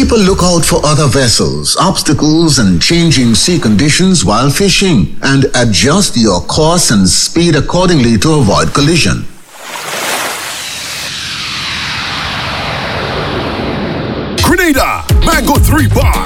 Keep a lookout for other vessels, obstacles, and changing sea conditions while fishing, and adjust your course and speed accordingly to avoid collision. Grenada Mango 3 Bar.